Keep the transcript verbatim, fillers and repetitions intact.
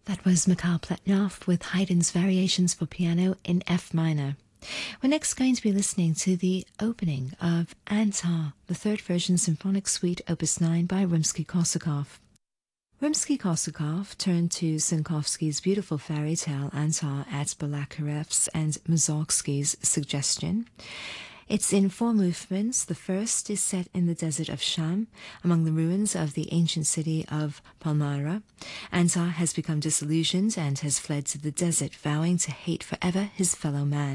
That was Mikhail Pletnyov with Haydn's Variations for Piano in F minor. We're next going to be listening to the opening of Antar, the third version symphonic suite opus nine by Rimsky-Korsakov. Rimsky-Korsakov turned to Sinkovsky's beautiful fairy tale Antar at Balakirev's and Mussorgsky's suggestion. It's in four movements. The first is set in the desert of Sham, among the ruins of the ancient city of Palmyra. Antar has become disillusioned and has fled to the desert, vowing to hate forever his fellow man.